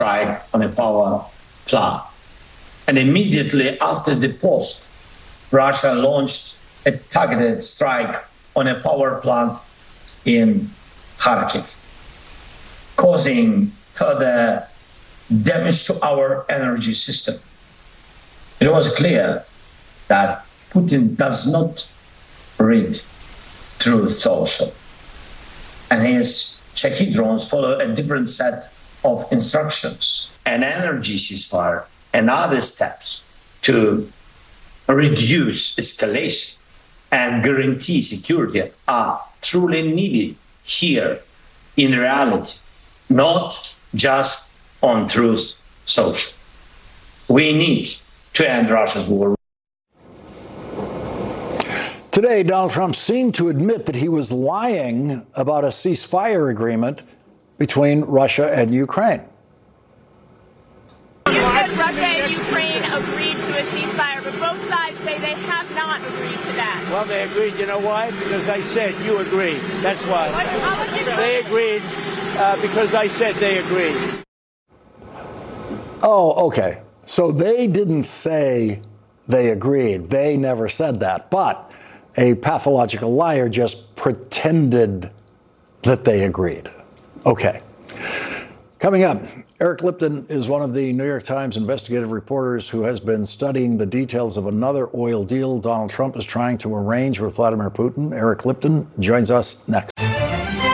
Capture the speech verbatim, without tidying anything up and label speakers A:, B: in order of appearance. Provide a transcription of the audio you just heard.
A: strike on a power plant. And immediately after the post, Russia launched a targeted strike on a power plant in Kharkiv, causing further damage to our energy system. It was clear that Putin does not read Truth Social, and his Shahed drones follow a different set of instructions. An energy ceasefire and other steps to reduce escalation and guarantee security are truly needed here in reality, not just on Truth Social. We need to end Russia's war.
B: Today, Donald Trump seemed to admit that he was lying about a ceasefire agreement between Russia and Ukraine.
C: You said Russia and Ukraine agreed to a ceasefire, but both sides say they have not agreed to that.
D: Well, they agreed. You know why? Because I said you agreed. That's why. They agreed uh, because I said they agreed.
B: Oh, okay. So they didn't say they agreed. They never said that. But a pathological liar just pretended that they agreed. Okay. Coming up, Eric Lipton is one of the New York Times investigative reporters who has been studying the details of another oil deal Donald Trump is trying to arrange with Vladimir Putin. Eric Lipton joins us next.